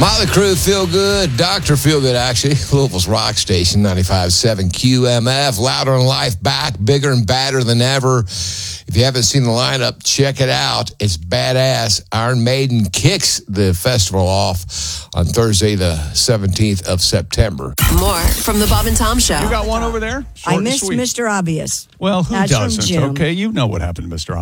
Motley Crue, Feel Good. Dr. Feel Good, actually. Louisville's rock station, 95.7 QMF. Louder in life, back, bigger and badder than ever. If you haven't seen the lineup, check it out. It's badass. Iron Maiden kicks the festival off on Thursday, the 17th of September. More from the Bob and Tom Show. You got one over there? Short I and missed sweet. Mr. Obvious. Well, who That's from doesn't? Jim. Okay, you know what happened to Mr.